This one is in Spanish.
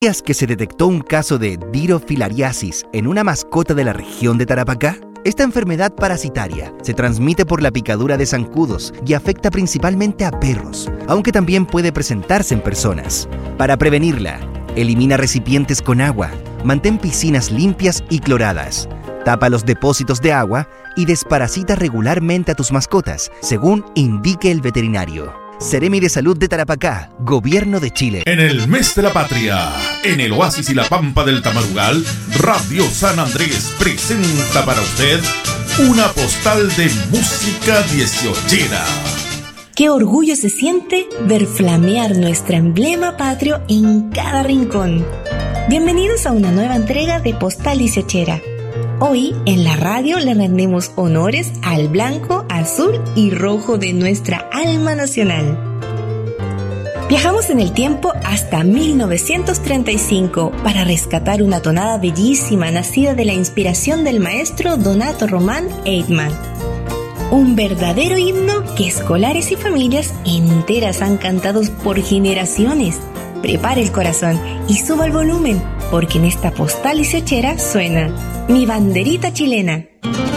¿Sabías que se detectó un caso de dirofilariasis en una mascota de la región de Tarapacá? Esta enfermedad parasitaria se transmite por la picadura de zancudos y afecta principalmente a perros, aunque también puede presentarse en personas. Para prevenirla, elimina recipientes con agua, mantén piscinas limpias y cloradas, tapa los depósitos de agua y desparasita regularmente a tus mascotas, según indique el veterinario. Seremi de Salud de Tarapacá, Gobierno de Chile. En el mes de la patria, en el oasis y la pampa del Tamarugal, Radio San Andrés presenta para usted una postal de música dieciochera. Qué orgullo se siente ver flamear nuestro emblema patrio en cada rincón. Bienvenidos a una nueva entrega de Postal Dieciochera. Hoy en la radio le rendimos honores al blanco, azul y rojo de nuestra alma nacional. Viajamos en el tiempo hasta 1935 para rescatar una tonada bellísima nacida de la inspiración del maestro Donato Román Eitman. Un verdadero himno que escolares y familias enteras han cantado por generaciones. Prepare el corazón y suba el volumen, porque en esta postal dieciochera suena Mi Banderita Chilena.